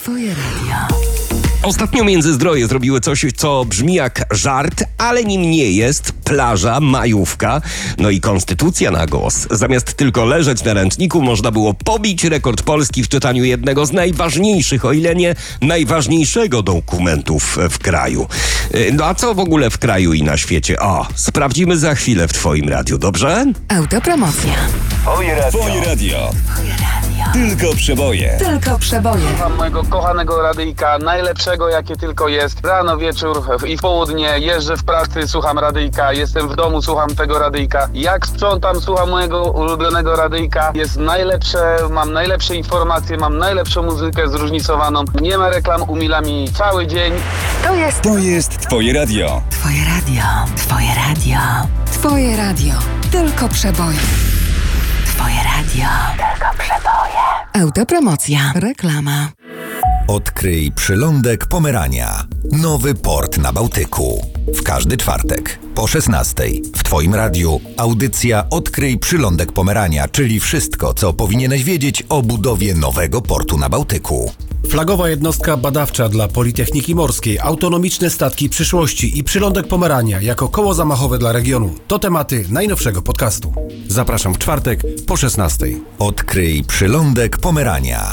Twoje radio. Ostatnio Międzyzdroje zrobiły coś, co brzmi jak żart, ale nim nie jest. Plaża, majówka, no i konstytucja na głos. Zamiast tylko leżeć na ręczniku, można było pobić rekord Polski w czytaniu jednego z najważniejszych, o ile nie najważniejszego dokumentów w kraju. No a co w ogóle w kraju i na świecie? O, sprawdzimy za chwilę w Twoim radiu, dobrze? Autopromocja. Twoje radio. Tylko przeboje. Tylko przeboje. Słucham mojego kochanego radyjka, najlepszego jakie tylko jest. Rano, wieczór i w południe jeżdżę w pracy, słucham radyjka. Jestem w domu, słucham tego radyjka. Jak sprzątam, słucham mojego ulubionego radyjka. Jest najlepsze, mam najlepsze informacje, mam najlepszą muzykę zróżnicowaną. Nie ma reklam, umila mi cały dzień. To jest Twoje radio. Twoje radio. Twoje radio. Twoje radio. Tylko przeboje. Twoje radio. Tylko przeboje. Autopromocja. Reklama. Odkryj przylądek Pomerania. Nowy port na Bałtyku. W każdy czwartek po 16:00 w Twoim radiu audycja Odkryj przylądek Pomerania, czyli wszystko, co powinieneś wiedzieć o budowie nowego portu na Bałtyku. Flagowa jednostka badawcza dla Politechniki Morskiej, autonomiczne statki przyszłości i przylądek Pomerania jako koło zamachowe dla regionu. To tematy najnowszego podcastu. Zapraszam w czwartek po 16:00. Odkryj przylądek Pomerania.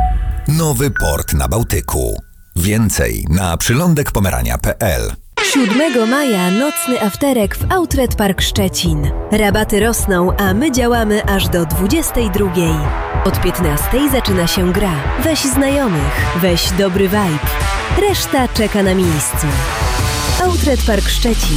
Nowy port na Bałtyku. Więcej na przylądekpomerania.pl. 7 maja nocny afterek w Outlet Park Szczecin. Rabaty rosną, a my działamy aż do 22:00. Od 15:00 zaczyna się gra. Weź znajomych, weź dobry vibe. Reszta czeka na miejscu. Outlet Park Szczecin.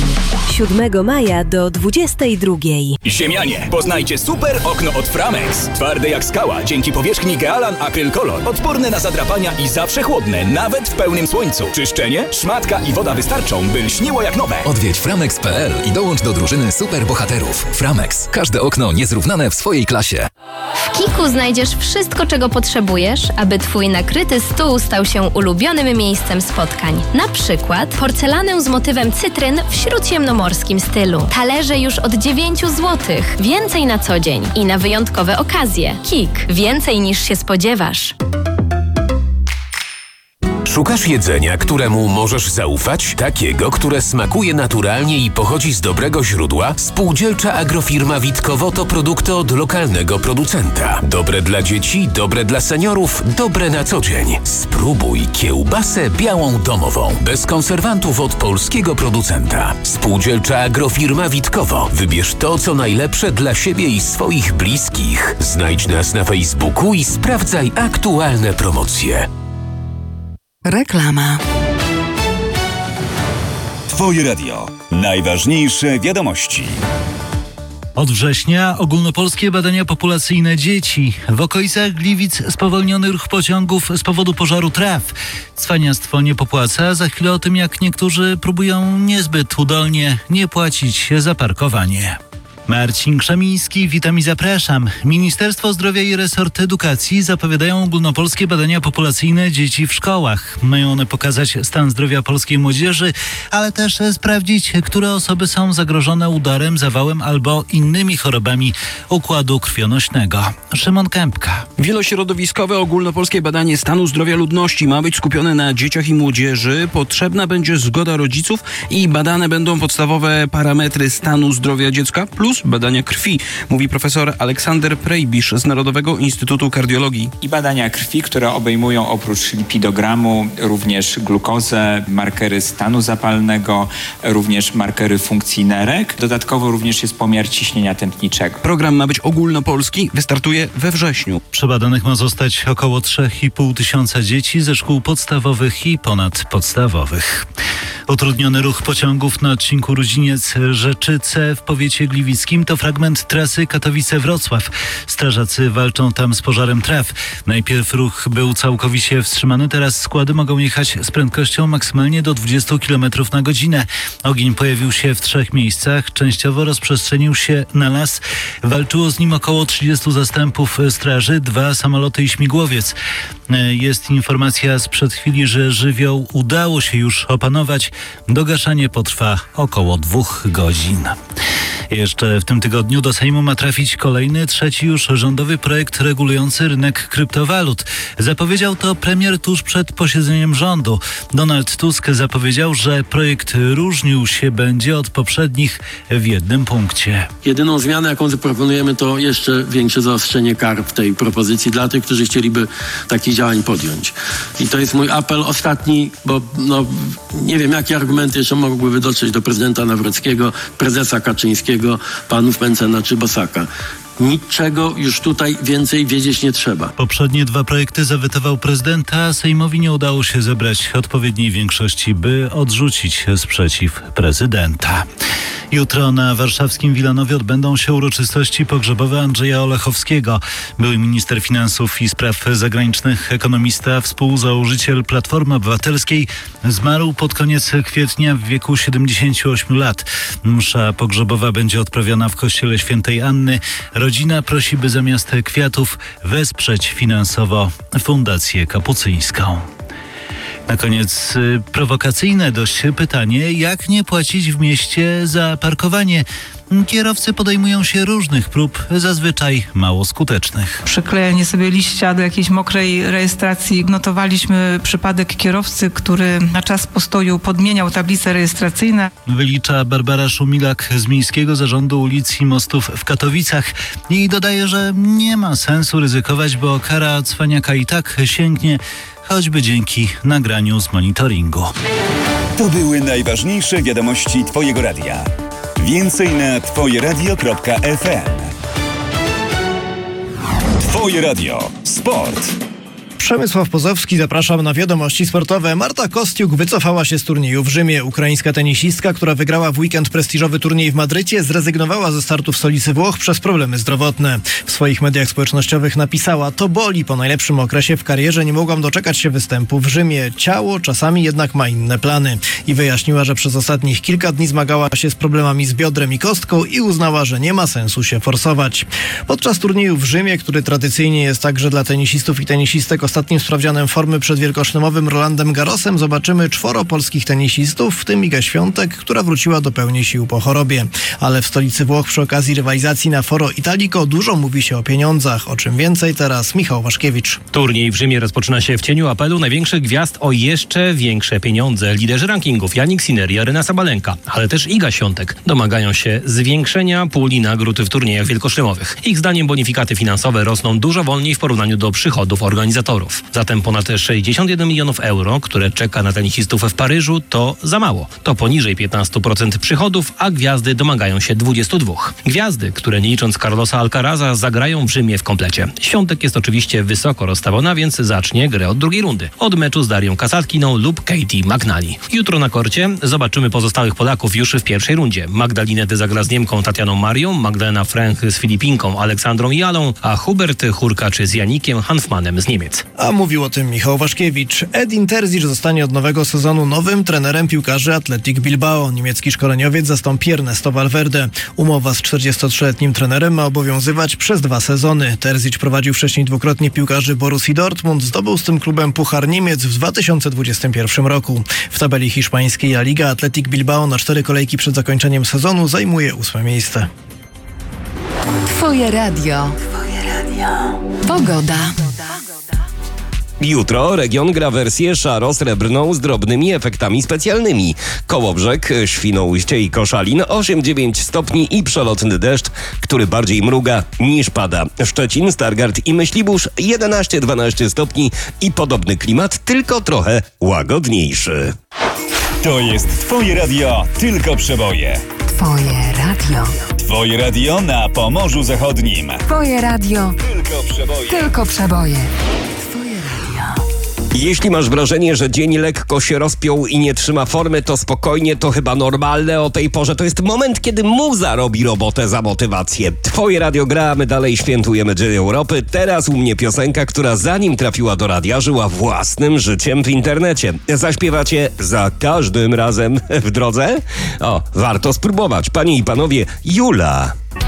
7 maja do 22:00. Ziemianie, poznajcie super okno od Framex. Twarde jak skała, dzięki powierzchni Gealan Acryl Color. Odporne na zadrapania i zawsze chłodne, nawet w pełnym słońcu. Czyszczenie, szmatka i woda wystarczą, by lśniło jak nowe. Odwiedź framex.pl i dołącz do drużyny super bohaterów. Framex. Każde okno niezrównane w swojej klasie. W Kiku znajdziesz wszystko, czego potrzebujesz, aby Twój nakryty stół stał się ulubionym miejscem spotkań. Na przykład porcelanę z motywem cytryn w śródziemnomorskim stylu. Talerze już od 9 zł. Więcej na co dzień i na wyjątkowe okazje. Kik. Więcej niż się spodziewasz. Szukasz jedzenia, któremu możesz zaufać? Takiego, które smakuje naturalnie i pochodzi z dobrego źródła? Spółdzielcza agrofirma Witkowo to produkty od lokalnego producenta. Dobre dla dzieci, dobre dla seniorów, dobre na co dzień. Spróbuj kiełbasę białą domową. Bez konserwantów od polskiego producenta. Spółdzielcza agrofirma Witkowo. Wybierz to, co najlepsze dla siebie i swoich bliskich. Znajdź nas na Facebooku i sprawdzaj aktualne promocje. Reklama. Twoje radio. Najważniejsze wiadomości. Od września ogólnopolskie badania populacyjne dzieci. W okolicach Gliwic spowolniony ruch pociągów z powodu pożaru traw. Cwaniactwo nie popłaca. Za chwilę o tym, jak niektórzy próbują niezbyt udolnie nie płacić za parkowanie. Marcin Krzemiński, witam i zapraszam. Ministerstwo Zdrowia i resort edukacji zapowiadają ogólnopolskie badania populacyjne dzieci w szkołach. Mają one pokazać stan zdrowia polskiej młodzieży, ale też sprawdzić, które osoby są zagrożone udarem, zawałem albo innymi chorobami układu krwionośnego. Szymon Kępka. Wielośrodowiskowe ogólnopolskie badanie stanu zdrowia ludności ma być skupione na dzieciach i młodzieży. Potrzebna będzie zgoda rodziców i badane będą podstawowe parametry stanu zdrowia dziecka plus badania krwi, mówi profesor Aleksander Prejbisz z Narodowego Instytutu Kardiologii. I badania krwi, które obejmują oprócz lipidogramu również glukozę, markery stanu zapalnego, również markery funkcji nerek. Dodatkowo również jest pomiar ciśnienia tętniczego. Program ma być ogólnopolski, wystartuje we wrześniu. Przebadanych ma zostać około 3,5 tysiąca dzieci ze szkół podstawowych i ponadpodstawowych. Utrudniony ruch pociągów na odcinku Rudziniec-Rzeczyce w powiecie gliwickim to fragment trasy Katowice-Wrocław. Strażacy walczą tam z pożarem traw. Najpierw ruch był całkowicie wstrzymany, teraz składy mogą jechać z prędkością maksymalnie do 20 km na godzinę. Ogień pojawił się w 3 miejscach, częściowo rozprzestrzenił się na las. Walczyło z nim około 30 zastępów straży, 2 samoloty i śmigłowiec. Jest informacja sprzed chwili, że żywioł udało się już opanować. Dogaszanie potrwa około 2 godzin. Jeszcze w tym tygodniu do Sejmu ma trafić kolejny, trzeci już rządowy projekt regulujący rynek kryptowalut. Zapowiedział to premier tuż przed posiedzeniem rządu. Donald Tusk zapowiedział, że projekt różnił się będzie od poprzednich w jednym punkcie. Jedyną zmianę, jaką zaproponujemy, to jeszcze większe zaostrzenie kar w tej propozycji dla tych, którzy chcieliby takich działań podjąć. I to jest mój apel ostatni, bo nie wiem, jakie argumenty jeszcze mogłyby dotrzeć do prezydenta Nawrockiego, prezesa Kaczyńskiego, panów Mencena czy Bosaka. Niczego już tutaj więcej wiedzieć nie trzeba. Poprzednie dwa projekty zawetował prezydent, a Sejmowi nie udało się zebrać odpowiedniej większości, by odrzucić sprzeciw prezydenta. Jutro na warszawskim Wilanowie odbędą się uroczystości pogrzebowe Andrzeja Olechowskiego. Były minister finansów i spraw zagranicznych, ekonomista, współzałożyciel Platformy Obywatelskiej. Zmarł pod koniec kwietnia w wieku 78 lat. Msza pogrzebowa będzie odprawiana w kościele Świętej Anny. Rodzina prosi, by zamiast kwiatów wesprzeć finansowo Fundację Kapucyńską. Na koniec prowokacyjne dość pytanie, jak nie płacić w mieście za parkowanie? Kierowcy podejmują się różnych prób, zazwyczaj mało skutecznych. Przyklejenie sobie liścia do jakiejś mokrej rejestracji. Notowaliśmy przypadek kierowcy, który na czas postoju podmieniał tablice rejestracyjne. Wylicza Barbara Szumilak z Miejskiego Zarządu Ulic i Mostów w Katowicach i dodaje, że nie ma sensu ryzykować, bo kara cwaniaka i tak sięgnie, choćby dzięki nagraniu z monitoringu. To były najważniejsze wiadomości Twojego radia. Więcej na twojeradio.fm. Twoje radio. Sport. Przemysław Pozowski, zapraszam na wiadomości sportowe. Marta Kostiuk wycofała się z turnieju w Rzymie. Ukraińska tenisistka, która wygrała w weekend prestiżowy turniej w Madrycie, zrezygnowała ze startu w stolicy Włoch przez problemy zdrowotne. W swoich mediach społecznościowych napisała: to boli, po najlepszym okresie w karierze nie mogłam doczekać się występu w Rzymie. Ciało czasami jednak ma inne plany. I wyjaśniła, że przez ostatnich kilka dni zmagała się z problemami z biodrem i kostką i uznała, że nie ma sensu się forsować. Podczas turnieju w Rzymie, który tradycyjnie jest także dla tenisistów i tenisistek ostatnim sprawdzianem formy przed wielkoszlemowym Rolandem Garrosem, zobaczymy 4 polskich tenisistów, w tym Igę Świątek, która wróciła do pełni sił po chorobie. Ale w stolicy Włoch przy okazji rywalizacji na Foro Italico dużo mówi się o pieniądzach. O czym więcej teraz Michał Waszkiewicz. Turniej w Rzymie rozpoczyna się w cieniu apelu największych gwiazd o jeszcze większe pieniądze. Liderzy rankingów Jannik Sinner i Aryna Sabalenka, ale też Iga Świątek domagają się zwiększenia puli nagród w turniejach wielkoszlemowych. Ich zdaniem bonifikaty finansowe rosną dużo wolniej w porównaniu do przychodów organizatorów. Zatem ponad 61 milionów euro, które czeka na tenisistów w Paryżu, to za mało. To poniżej 15% przychodów, a gwiazdy domagają się 22. Gwiazdy, które nie licząc Carlosa Alcaraza, zagrają w Rzymie w komplecie. Świątek jest oczywiście wysoko rozstawiona, więc zacznie grę od drugiej rundy. Od meczu z Darią Kasatkiną lub Katie McNally. Jutro na korcie zobaczymy pozostałych Polaków już w pierwszej rundzie. Magdalinety zagra z Niemką Tatianą Marią, Magdalena Frank z Filipinką Aleksandrą Jalą, a Hubert Hurkacz z Janikiem Hanfmanem z Niemiec. A mówił o tym Michał Waszkiewicz. Edin Terzic zostanie od nowego sezonu nowym trenerem piłkarzy Athletic Bilbao. Niemiecki szkoleniowiec zastąpi Ernesto Valverde. Umowa z 43-letnim trenerem ma obowiązywać przez 2 sezony. Terzic prowadził wcześniej dwukrotnie piłkarzy Borussii Dortmund. Zdobył z tym klubem Puchar Niemiec w 2021 roku. W tabeli hiszpańskiej La Liga Athletic Bilbao na 4 kolejki przed zakończeniem sezonu zajmuje 8. miejsce. Twoje radio. Pogoda. Jutro region gra wersję szaro-srebrną z drobnymi efektami specjalnymi. Kołobrzeg, Świnoujście i Koszalin 8-9 stopni i przelotny deszcz, który bardziej mruga niż pada. Szczecin, Stargard i Myślibórz 11-12 stopni i podobny klimat, tylko trochę łagodniejszy. To jest Twoje radio, tylko przeboje. Twoje radio. Twoje radio na Pomorzu Zachodnim. Twoje radio. Tylko przeboje. Tylko przeboje. Jeśli masz wrażenie, że dzień lekko się rozpiął i nie trzyma formy, to spokojnie, to chyba normalne o tej porze. To jest moment, kiedy muza robi robotę za motywację. Twoje radio gra, a my dalej świętujemy Dzień Europy. Teraz u mnie piosenka, która zanim trafiła do radia, żyła własnym życiem w internecie. Zaśpiewacie za każdym razem w drodze? O, warto spróbować. Panie i panowie, Jula.